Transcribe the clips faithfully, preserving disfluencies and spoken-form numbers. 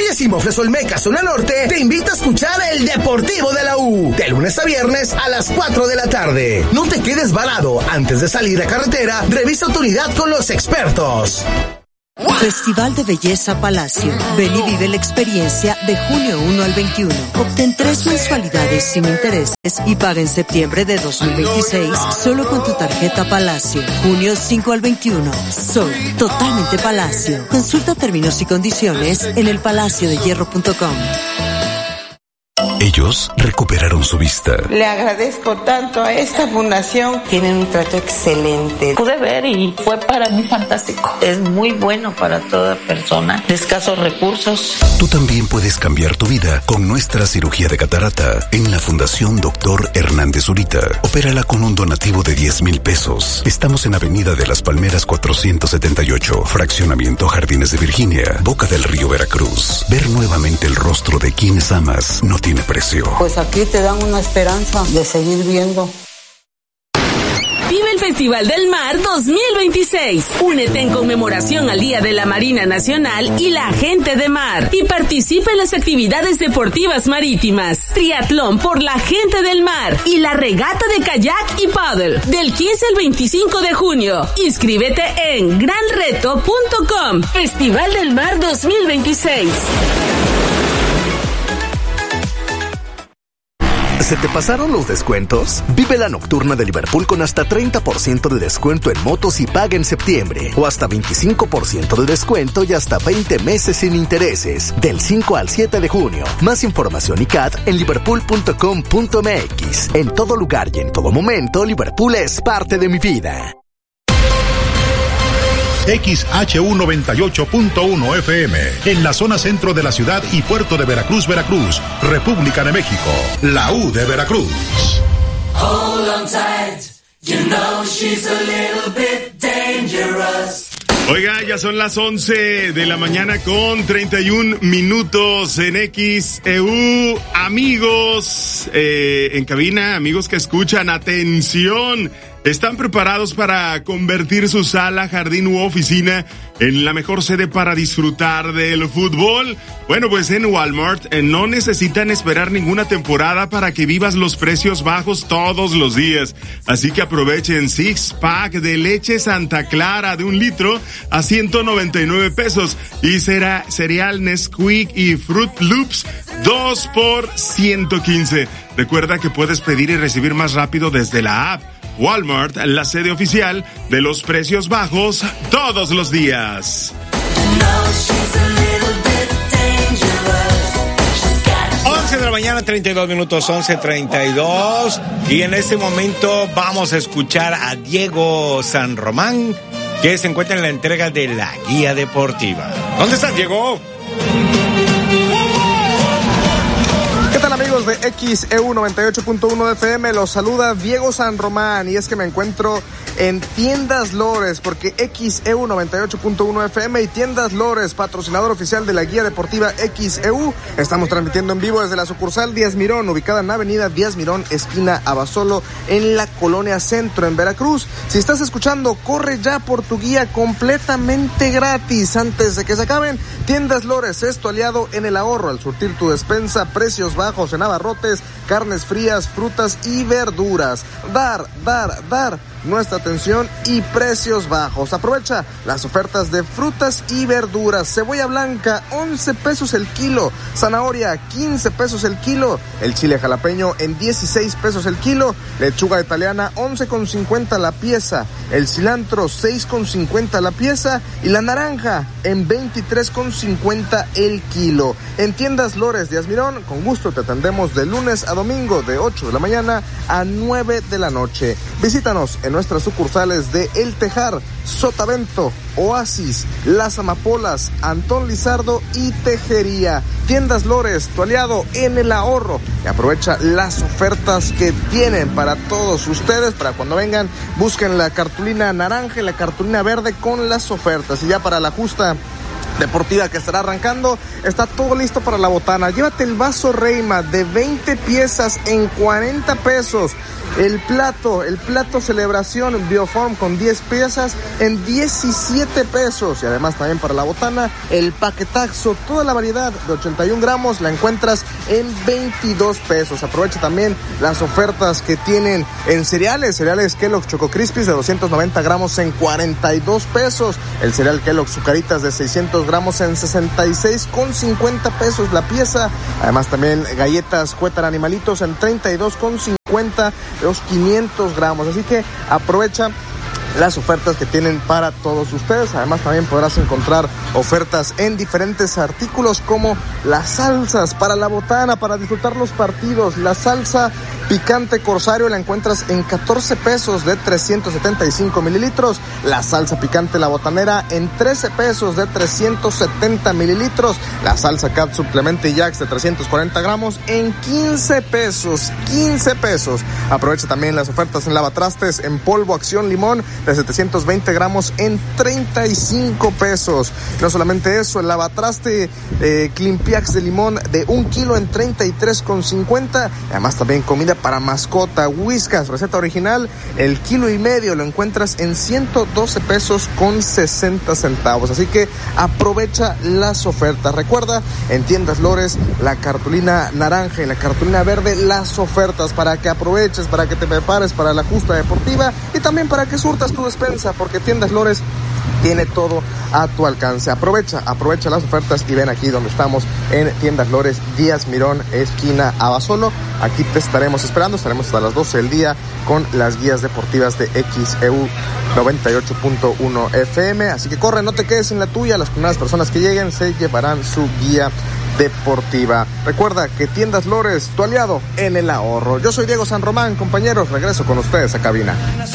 Reyes y Mofles Olmeca, zona norte, te invita a escuchar el Deportivo de la U, de lunes a viernes a las cuatro de la tarde. No te quedes varado. Antes de salir a carretera, revisa tu unidad con los expertos. Festival de Belleza Palacio. Ven y vive la experiencia de junio uno al veintiuno. Obtén tres mensualidades sin intereses y paga en septiembre de dos mil veintiséis solo con tu tarjeta Palacio. junio cinco al veintiuno. Soy totalmente Palacio. Consulta términos y condiciones en el palacio de hierro punto com. Ellos recuperaron su vista. Le agradezco tanto a esta fundación. Tienen un trato excelente. Pude ver y fue para mí fantástico. Es muy bueno para toda persona de escasos recursos. Tú también puedes cambiar tu vida con nuestra cirugía de catarata en la Fundación Doctor Hernández Zurita. Opérala con un donativo de diez mil pesos. Estamos en Avenida de las Palmeras cuatrocientos setenta y ocho, Fraccionamiento Jardines de Virginia, Boca del Río, Veracruz. Ver nuevamente el rostro de quienes amas no tiene precio. Pues aquí te dan una esperanza de seguir viendo. Vive el Festival del Mar dos mil veintiséis. Únete en conmemoración al Día de la Marina Nacional y la Gente de Mar. Y participa en las actividades deportivas marítimas. Triatlón por la Gente del Mar. Y la regata de kayak y paddle. Del quince al veinticinco de junio. Inscríbete en gran reto punto com. Festival del Mar dos mil veintiséis. ¿Se te pasaron los descuentos? Vive la nocturna de Liverpool con hasta treinta por ciento de descuento en motos y paga en septiembre. O hasta veinticinco por ciento de descuento y hasta veinte meses sin intereses. Del cinco al siete de junio. Más información y C A T en liverpool punto com punto m x. En todo lugar y en todo momento, Liverpool es parte de mi vida. X H U noventa y ocho punto uno F M, en la zona centro de la ciudad y puerto de Veracruz, Veracruz, República de México, la U de Veracruz. Hold on tight, you know she's a little bit dangerous. Oiga, ya son las once de la mañana con treinta y un minutos en X E U. Amigos eh, en cabina, amigos que escuchan, atención. ¿Están preparados para convertir su sala, jardín u oficina en la mejor sede para disfrutar del fútbol? Bueno, pues en Walmart eh, no necesitan esperar ninguna temporada para que vivas los precios bajos todos los días. Así que aprovechen six pack de leche Santa Clara de un litro a ciento noventa y nueve pesos. Y será cereal Nesquik y Fruit Loops dos por ciento quince. Recuerda que puedes pedir y recibir más rápido desde la app. Walmart, la sede oficial de los precios bajos todos los días. once de la mañana, treinta y dos minutos, once treinta y dos. Y en este momento vamos a escuchar a Diego San Román, que se encuentra en la entrega de la guía deportiva. ¿Dónde estás, Diego? ¿Qué tal, amigos de X E U noventa y ocho punto uno F M? Los saluda Diego San Román y es que me encuentro en Tiendas Lores, porque X E U noventa y ocho punto uno F M y Tiendas Lores, patrocinador oficial de la guía deportiva X E U, estamos transmitiendo en vivo desde la sucursal Díaz Mirón, ubicada en Avenida Díaz Mirón, esquina Abasolo, en la Colonia Centro, en Veracruz. Si estás escuchando, corre ya por tu guía completamente gratis antes de que se acaben. Tiendas Lores es tu aliado en el ahorro al surtir tu despensa, precios bajos en abarrotes, carnes frías, frutas y verduras. Dar, dar, dar nuestra atención y precios bajos. Aprovecha las ofertas de frutas y verduras. Cebolla blanca, once pesos el kilo. Zanahoria, quince pesos el kilo. El chile jalapeño en dieciséis pesos el kilo. Lechuga italiana, once con cincuenta la pieza. El cilantro, seis con cincuenta la pieza. Y la naranja en veintitrés con cincuenta el kilo. En Tiendas Lores de Azmirón, con gusto te atendemos de lunes a domingo de ocho de la mañana a nueve de la noche. Visítanos en nuestras sucursales de El Tejar, Sotavento, Oasis, Las Amapolas, Antón Lizardo y Tejería. Tiendas Lores, tu aliado en el ahorro. Y aprovecha las ofertas que tienen para todos ustedes. Para cuando vengan, busquen la cartulina naranja y la cartulina verde con las ofertas. Y ya para la justa deportiva que estará arrancando, está todo listo para la botana. Llévate el vaso Reima de veinte piezas en cuarenta pesos. El plato, el plato celebración Bioform con diez piezas en diecisiete pesos. Y además también para la botana, el paquetaxo, toda la variedad de ochenta y un gramos la encuentras en veintidós pesos. Aprovecha también las ofertas que tienen en cereales, cereales Kellogg's Choco Crispies de doscientos noventa gramos en cuarenta y dos pesos. El cereal Kellogg's Zucaritas de seiscientos gramos en sesenta y seis con cincuenta pesos la pieza. Además también galletas Cuétar Animalitos en treinta y dos con cincuenta los quinientos gramos. Así que aprovecha las ofertas que tienen para todos ustedes. Además también podrás encontrar ofertas en diferentes artículos como las salsas para la botana, para disfrutar los partidos. La salsa picante Corsario la encuentras en catorce pesos de trescientos setenta y cinco mililitros. La salsa picante La Botanera en trece pesos de trescientos setenta mililitros. La salsa Catsup Clemente Jax de trescientos cuarenta gramos en quince pesos. quince pesos. Aprovecha también las ofertas en lavatrastes en polvo Acción Limón de setecientos veinte gramos en treinta y cinco pesos. No solamente eso, el lavatraste eh, Climpiax de limón de un kilo en treinta y tres con cincuenta. Además también comida para mascota Whiskas, receta original, el kilo y medio lo encuentras en ciento doce pesos con sesenta centavos. Así que aprovecha las ofertas. Recuerda, en Tiendas Lores, la cartulina naranja y la cartulina verde, las ofertas para que aproveches, para que te prepares para la justa deportiva y también para que surtas tu despensa, porque Tiendas Lores tiene todo a tu alcance. Aprovecha, aprovecha las ofertas y ven aquí donde estamos en Tiendas Lores, Díaz Mirón, esquina Abasolo. Aquí te estaremos esperando, estaremos hasta las doce del día con las guías deportivas de X E U noventa y ocho punto uno F M. Así que corre, no te quedes sin la tuya. Las primeras personas que lleguen se llevarán su guía deportiva. Recuerda que Tiendas Lores, tu aliado en el ahorro. Yo soy Diego San Román, compañeros, regreso con ustedes a cabina.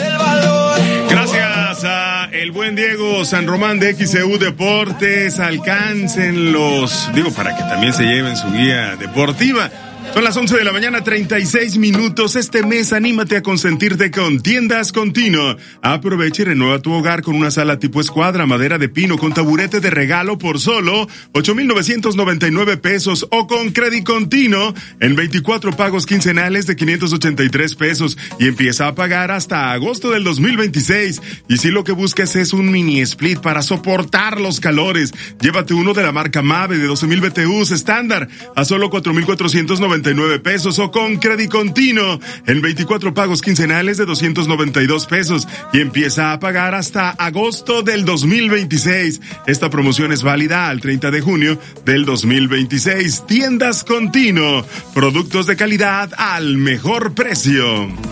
Gracias a el buen Diego San Román de X E U Deportes. Alcancen los, digo, para que también se lleven su guía deportiva. Son las once de la mañana, treinta y seis minutos. Este mes anímate a consentirte con Tiendas Continuo. Aprovecha y renueva tu hogar con una sala tipo escuadra, madera de pino con taburete de regalo por solo ocho mil novecientos noventa y nueve pesos o con Credit Continuo en veinticuatro pagos quincenales de quinientos ochenta y tres pesos y empieza a pagar hasta agosto del dos mil veintiséis. Y si lo que buscas es un mini split para soportar los calores, llévate uno de la marca Mave de doce mil B T Us estándar a solo cuatro mil cuatrocientos noventa y nueve pesos o con Credit Continuo en veinticuatro pagos quincenales de doscientos noventa y dos pesos y empieza a pagar hasta agosto del dos mil veintiséis. Esta promoción es válida al treinta de junio del dos mil veintiséis. Tiendas Continuo, productos de calidad al mejor precio.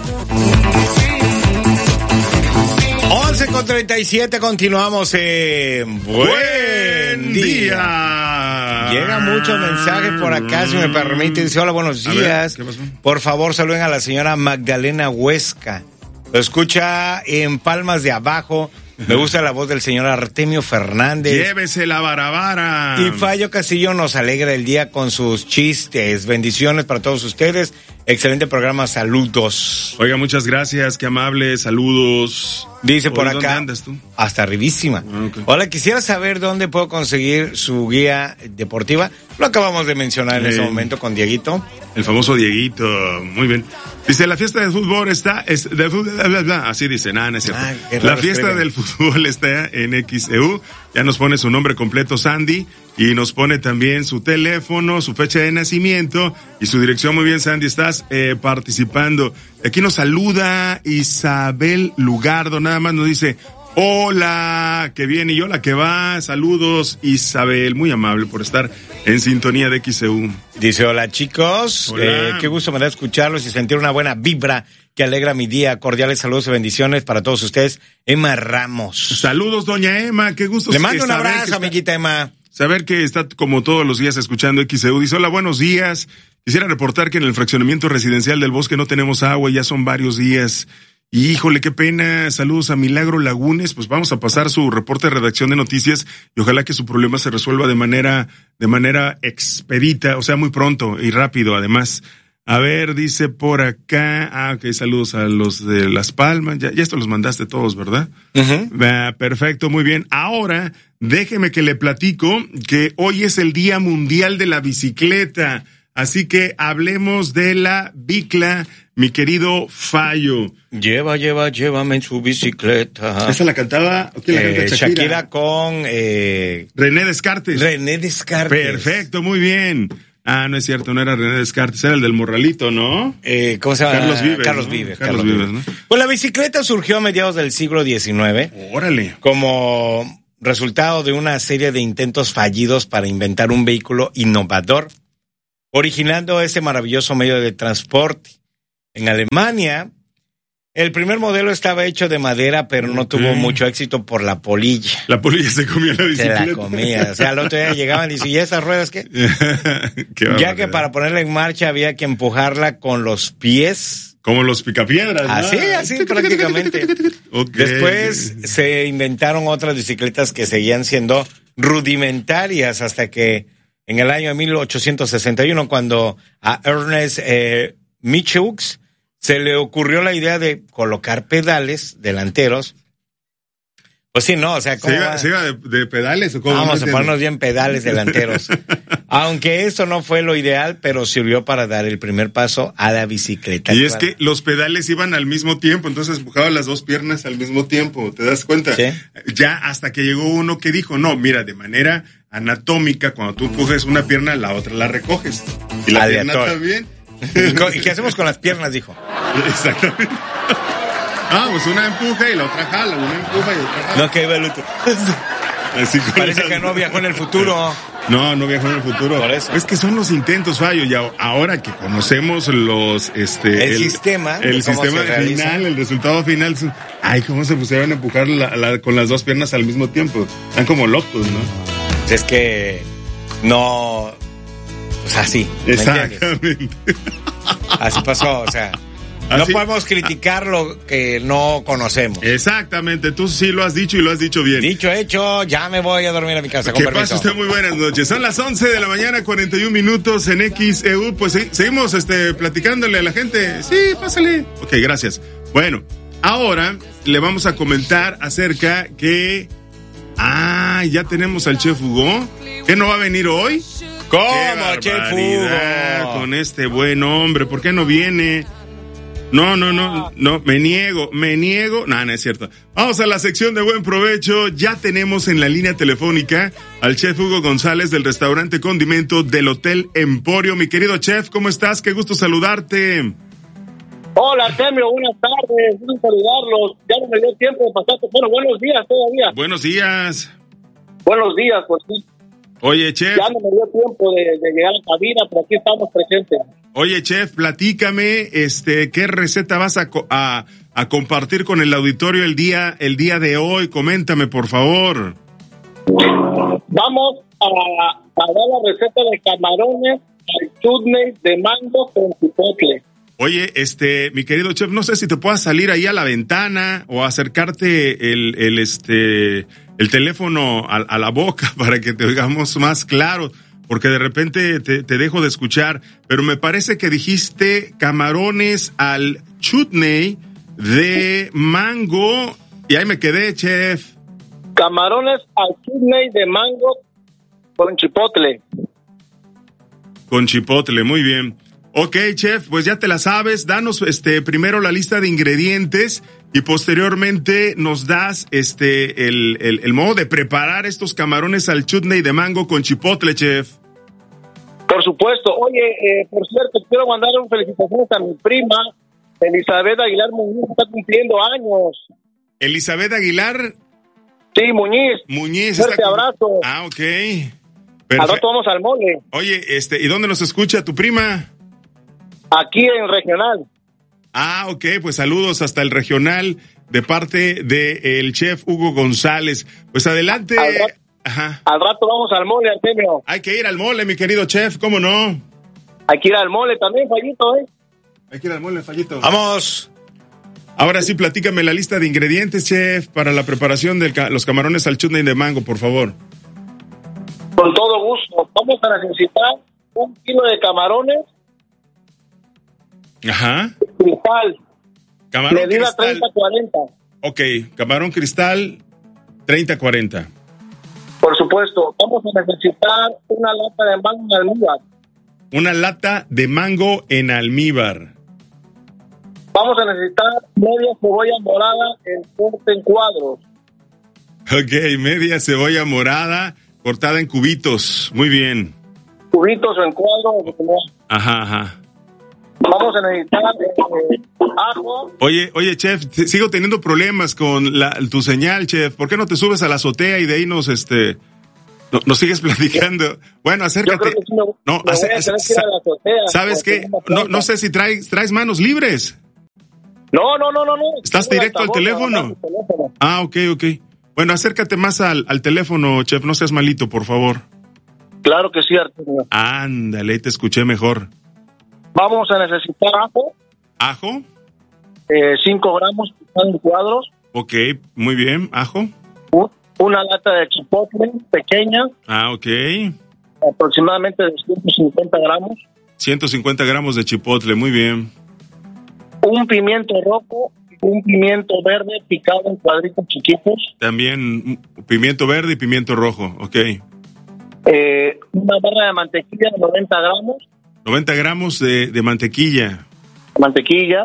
once con treinta y siete, continuamos en Buen Día. Llegan muchos mensajes por acá, si me permite. Dice, hola, buenos días. Ver, por favor, saluden a la señora Magdalena Huesca. Lo escucha en Palmas de Abajo. Me gusta la voz del señor Artemio Fernández. Llévese la barabara. Y Fallo Castillo nos alegra el día con sus chistes. Bendiciones para todos ustedes. Excelente programa, saludos. Oiga, muchas gracias, qué amable, saludos. Dice por Oye, acá. ¿dónde andas tú? Hasta arribísima. Okay. Hola, quisiera saber dónde puedo conseguir su guía deportiva. Lo acabamos de mencionar en eh, ese momento con Dieguito. El famoso Dieguito, muy bien. Dice, la fiesta del fútbol está, es, de fútbol, bla, bla, bla. Así dice, nada, no es cierto. Ah, la fiesta escriben. del fútbol está en X E U. Ya nos pone su nombre completo, Sandy, y nos pone también su teléfono, su fecha de nacimiento y su dirección. Muy bien, Sandy, estás eh, participando. Aquí nos saluda Isabel Lugardo, nada más nos dice, hola, que viene y hola, que va. Saludos, Isabel, muy amable por estar en sintonía de X E U. Dice, hola chicos, Hola. Eh, qué gusto me da escucharlos y sentir una buena vibra que alegra mi día. Cordiales saludos y bendiciones para todos ustedes. Emma Ramos. Saludos, doña Emma, qué gusto. Le mando un abrazo, está, amiguita Emma. Saber que está como todos los días escuchando X E U. Dice, hola, buenos días. Quisiera reportar que en el fraccionamiento residencial del Bosque no tenemos agua y ya son varios días. Híjole, qué pena. Saludos a Milagro Lagunes. Pues vamos a pasar su reporte de redacción de noticias y ojalá que su problema se resuelva de manera, de manera expedita, o sea, muy pronto y rápido, además. A ver, dice por acá, ah, ok, saludos a los de Las Palmas, ya, ya esto los mandaste todos, ¿verdad? Uh-huh. Ah, perfecto, muy bien. Ahora, déjeme que le platico que hoy es el Día Mundial de la Bicicleta. Así que hablemos de la bicla, mi querido Fallo. Lleva, lleva, llévame en su bicicleta. ¿Esa la cantaba? ¿Quién la canta? Eh, Shakira. Shakira con... Eh, René Descartes. René Descartes. Perfecto, muy bien. Ah, no es cierto, no era René Descartes, era el del Morralito, ¿no? Eh, ¿Cómo se llama? Carlos Vives. Carlos ¿no? Vives. Carlos, Carlos Vives, ¿no? Pues la bicicleta surgió a mediados del siglo diecinueve. Órale. Como resultado de una serie de intentos fallidos para inventar un vehículo innovador, originando ese maravilloso medio de transporte. En Alemania, el primer modelo estaba hecho de madera, pero no okay. tuvo mucho éxito por la polilla. La polilla se comía la bicicleta. Se la comía. O sea, al otro día llegaban y decían, ¿y esas ruedas qué? qué ya que para ponerla en marcha había que empujarla con los pies. Como los picapiedras, ¿no? Así, así prácticamente. Okay. Después se inventaron otras bicicletas que seguían siendo rudimentarias hasta que en el año de mil ochocientos sesenta y uno, cuando a Ernest eh, Michaux se le ocurrió la idea de colocar pedales delanteros. Pues sí, no, o sea, ¿cómo ¿Se iba, va? ¿se iba de, de pedales o cómo? Vamos no a ponernos bien pedales delanteros. Aunque eso no fue lo ideal, pero sirvió para dar el primer paso a la bicicleta. Y es que los pedales iban al mismo tiempo, entonces empujaban las dos piernas al mismo tiempo, ¿te das cuenta? Sí. Ya hasta que llegó uno que dijo, no, mira, de manera anatómica, cuando tú empujes una pierna, la otra la recoges. Y la Aleatorio. pierna también. ¿Y qué hacemos con las piernas? Dijo. Exactamente. Ah, pues una empuja y la otra jala, una empuja y otra jala. No, que iba el otro. Así Parece que no viajó en el futuro. No, no viajó en el futuro. Por eso. Es que son los intentos, Fallo, y ahora que conocemos los, este... El, el sistema. El sistema final, el resultado final. Ay, cómo se pusieron a empujar la, la, con las dos piernas al mismo tiempo. Están como locos, ¿no? Es que no... Pues así. Exactamente. Así pasó, o sea... No Así, podemos criticar lo que no conocemos. Exactamente, tú sí lo has dicho y lo has dicho bien. Dicho, hecho, ya me voy a dormir a mi casa. Que con pase usted muy buenas noches. Son las once de la mañana, cuarenta y un minutos en X E U. Pues seguimos este, platicándole a la gente. Sí, pásale. Ok, gracias. Bueno, ahora le vamos a comentar acerca que... Ah, ya tenemos al Chef Hugo. ¿Que no va a venir hoy? ¿Cómo, Chef Hugo? Con este buen hombre, ¿por qué no viene? No, no, no, no, me niego, me niego. No, no es cierto. Vamos a la sección de buen provecho. Ya tenemos en la línea telefónica al chef Hugo González del restaurante Condimento del Hotel Emporio. Mi querido chef, ¿cómo estás? Qué gusto saludarte. Hola, Artemio, buenas tardes. Gusto saludarlos. Ya no me dio tiempo de pasar. Bueno, buenos días todavía. Buenos días. Buenos días, pues sí. Oye, chef. Ya no me dio tiempo de, de llegar a la cabina, pero aquí estamos presentes. Oye, chef, platícame, este, ¿qué receta vas a, a, a compartir con el auditorio el día, el día de hoy? Coméntame, por favor. Vamos a, a dar la receta de camarones al chutney de mango con chipotle. Oye, este, mi querido chef, no sé si te puedas salir ahí a la ventana o acercarte el, el, este, el teléfono a, a la boca para que te oigamos más claro. Porque de repente te, te dejo de escuchar, pero me parece que dijiste camarones al chutney de mango, y ahí me quedé, chef. Camarones al chutney de mango con chipotle. Con chipotle, muy bien. Ok, chef, pues ya te la sabes, danos este primero la lista de ingredientes y posteriormente nos das este el, el, el modo de preparar estos camarones al chutney de mango con chipotle, chef. Por supuesto. Oye, eh, por cierto, quiero mandar un felicitaciones a mi prima, Elizabeth Aguilar Muñiz, está cumpliendo años. Elizabeth Aguilar. Sí, Muñiz. Muñiz. Fuerte está... abrazo. Ah, ok. Al rato vamos al mole. Oye, este, ¿y dónde nos escucha tu prima? Aquí en Regional. Ah, ok, pues saludos hasta el Regional de parte de el chef Hugo González. Pues adelante. Al rato, Ajá. Al rato vamos al mole, Artemio. Hay que ir al mole, mi querido chef, ¿cómo no? Hay que ir al mole también, Fallito, ¿eh? Hay que ir al mole, Fallito. ¡Vamos! Ahora sí, platícame la lista de ingredientes, chef, para la preparación de ca- los camarones al chutney de mango, por favor. Con todo gusto. Vamos a necesitar un kilo de camarones. Ajá. Cristal. Camarón medida cristal. treinta cuarenta. Ok, camarón cristal treinta cuarenta. Por supuesto. Vamos a necesitar una lata de mango en almíbar. Una lata de mango en almíbar. Vamos a necesitar media cebolla morada en corte en cuadros. Ok, media cebolla morada cortada en cubitos. Muy bien. Cubitos o en cuadros. Ajá, ajá. Vamos a necesitar eh, ajo. Oye, oye, chef, t- sigo teniendo problemas con la, tu señal, chef. ¿Por qué no te subes a la azotea y de ahí nos, este, no, nos sigues platicando? Bueno, acércate. Sí me, no, me acer- voy a tener que ir a la azotea, ¿sabes qué? No, no sé si traes, traes manos libres. No, no, no, no, no. ¿Estás Tengo directo al altavoz, teléfono? teléfono? Ah, ok, ok. Bueno, acércate más al, al teléfono, chef. No seas malito, por favor. Claro que sí, Arturo. Ándale, ahí te escuché mejor. Vamos a necesitar ajo. ¿Ajo? Eh, cinco gramos en cuadros. Ok, muy bien. ¿Ajo? Una lata de chipotle pequeña, Ah, ok. aproximadamente de ciento cincuenta gramos. ciento cincuenta gramos de chipotle, muy bien. Un pimiento rojo, un pimiento verde picado en cuadritos chiquitos. También mm, pimiento verde y pimiento rojo, ok. Eh, una barra de mantequilla de noventa gramos. noventa gramos de, de mantequilla. Mantequilla.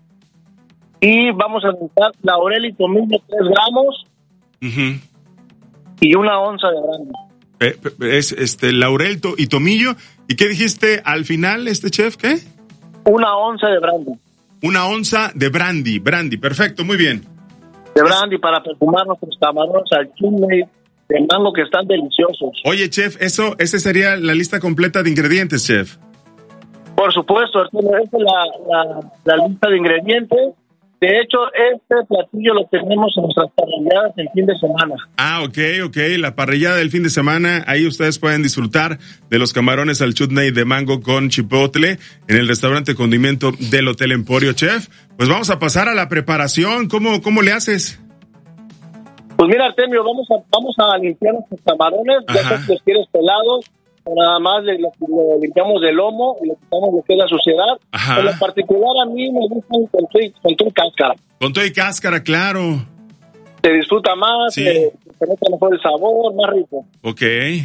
Y vamos a necesitar laurel y tomillo tres gramos. Ujú. Y una onza de brandy. Eh, pe- es este laurel to- y tomillo. ¿Y qué dijiste al final, este chef? ¿Qué? Una onza de brandy. Una onza de brandy. Brandy, perfecto, muy bien. De brandy para perfumar nuestros camarones al chile de mango que están deliciosos. Oye, chef, eso, esa sería la lista completa de ingredientes, chef. Por supuesto, Arturo, esta es la, la, la lista de ingredientes. De hecho, este platillo lo tenemos en nuestras parrilladas el fin de semana. Ah, ok, ok. La parrillada del fin de semana, ahí ustedes pueden disfrutar de los camarones al chutney de mango con chipotle en el restaurante condimento del Hotel Emporio, chef. Pues vamos a pasar a la preparación. ¿Cómo, cómo le haces? Pues mira, Artemio, vamos a, vamos a limpiar nuestros camarones. Ya sea que los quieres pelados, o nada más le, lo, lo limpiamos del lomo y le quitamos lo que es la suciedad. Ajá. En lo particular, a mí me gustan con todo y, con todo y cáscara. Con todo y cáscara, claro. Se disfruta más, Sí. eh, se nota mejor el sabor, más rico. Ok.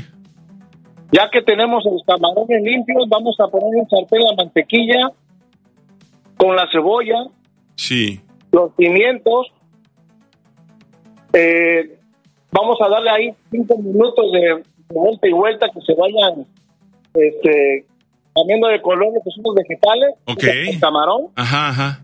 Ya que tenemos los camarones limpios, vamos a poner en sartén la mantequilla con la cebolla, Sí. los pimientos. Eh, vamos a darle ahí cinco minutos de, de vuelta y vuelta que se vayan este, cambiando de color lo que son los vegetales. Ok. El camarón. Ajá, ajá.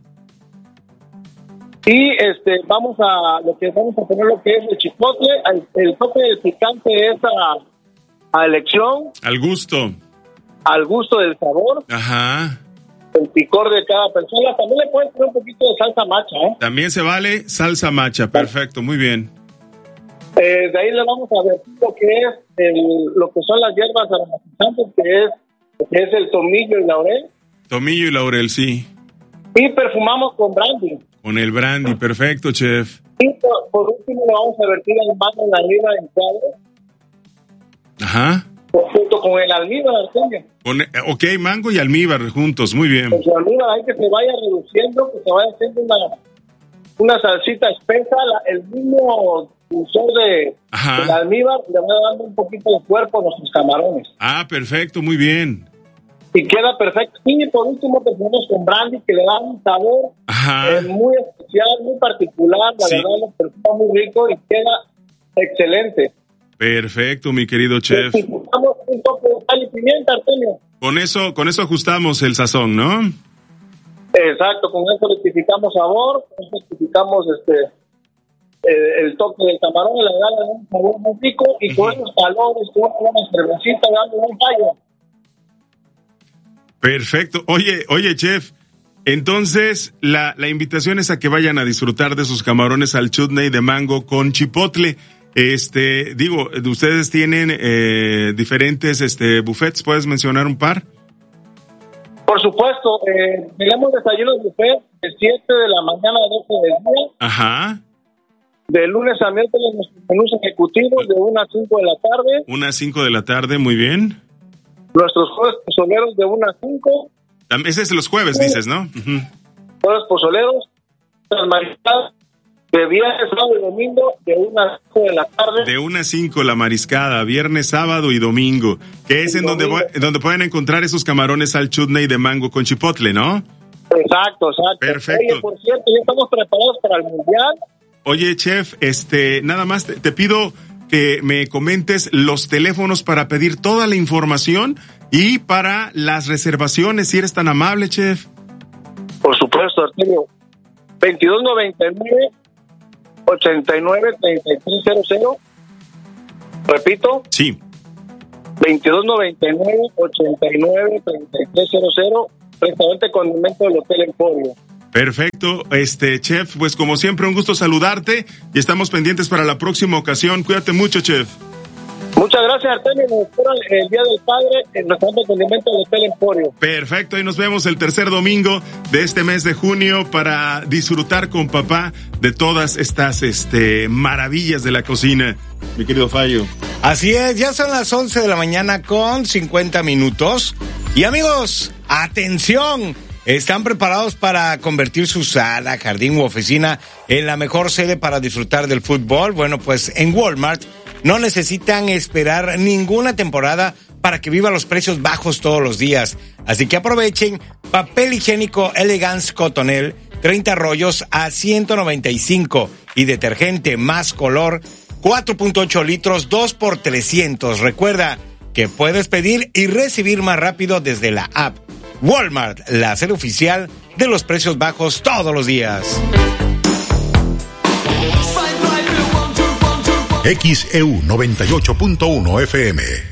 Y este vamos a lo que vamos a poner lo que es el chipotle. El, el toque del picante es a, a elección, Al gusto. al gusto del sabor, Ajá. el picor de cada persona. También le puedes poner un poquito de salsa macha, ¿eh? También se vale salsa macha. Perfecto, muy bien. Eh, de ahí le vamos a ver lo que es el, lo que son las hierbas aromatizantes, que es, que es el tomillo y laurel, Tomillo y laurel, sí. y perfumamos con brandy. Con el brandy, perfecto, chef. Y por, por último le vamos a vertir el mango en la arriba en cuadros, Ajá. junto con el almíbar, Artemio. Con, eh, ok, mango y almíbar juntos, muy bien. Con su almíbar ahí que se vaya reduciendo, que se vaya haciendo una, una salsita espesa, la- el mismo dulzor de, Ajá. del almíbar le va dando un poquito de cuerpo a nuestros camarones. Ah, perfecto, muy bien. Y queda perfecto. Y por último perfumamos con brandy, que le da un sabor Ajá. eh, muy especial, muy particular, la Sí. verdad lo perfuma muy rico y queda excelente. Perfecto, mi querido chef. Y buscamos un toque de sal y pimienta, Artemio. Con eso, con eso ajustamos el sazón, ¿no? Exacto, con eso rectificamos sabor, con eso rectificamos este eh, el toque del camarón, le da un sabor muy rico y con esos calores, con una cervecita, dando un fallo. Perfecto. Oye, oye, chef. Entonces, la, la invitación es a que vayan a disfrutar de sus camarones al chutney de mango con chipotle. Este, digo, ustedes tienen eh, diferentes este buffets, ¿puedes mencionar un par? Por supuesto, eh, tenemos desayunos buffet de siete de la mañana a doce del día, Ajá. de lunes a miércoles nuestros menús ejecutivos de una a cinco de la tarde, Unas cinco de la tarde, muy bien. nuestros jueves pozoleros de una a cinco, Tam- Ese es los jueves, dices, ¿no? Ujú. jueves pozoleros, las maridadas De viernes, sábado y domingo, de una a cinco de la tarde. De una a cinco la mariscada, viernes, sábado y domingo. Que es en donde, donde pueden encontrar esos camarones al chutney de mango con chipotle, ¿no? Exacto, exacto. Perfecto. Oye, por cierto, ya estamos preparados para el Mundial. Oye, chef, este, nada más te, te pido que me comentes los teléfonos para pedir toda la información y para las reservaciones, si eres tan amable, chef. Por supuesto, Artemio. veintidós noventa y nueve, ochenta y nueve, treinta y tres cero cero. Repito. Sí. veintidós noventa y nueve, ochenta y nueve, treinta y tres cero cero. Restaurante Condimento del Hotel Emporio. Perfecto, este chef, pues como siempre un gusto saludarte y estamos pendientes para la próxima ocasión. Cuídate mucho, chef. Muchas gracias, Artemio. Nos esperan el Día del Padre en el Restaurante Condimento del Hotel Emporio. Perfecto, y nos vemos el tercer domingo de este mes de junio para disfrutar con papá de todas estas este maravillas de la cocina, mi querido Fallo. Así es, ya son las once de la mañana con cincuenta minutos. Y amigos, atención, ¿están preparados para convertir su sala, jardín u oficina en la mejor sede para disfrutar del fútbol? Bueno, pues en Walmart no necesitan esperar ninguna temporada para que viva los precios bajos todos los días. Así que aprovechen papel higiénico Elegance Cotonel, treinta rollos a ciento noventa y cinco y detergente Más Color, cuatro punto ocho litros, dos por trescientos. Recuerda que puedes pedir y recibir más rápido desde la app. Walmart, la sede oficial de los precios bajos todos los días. X E U noventa y ocho punto uno F M.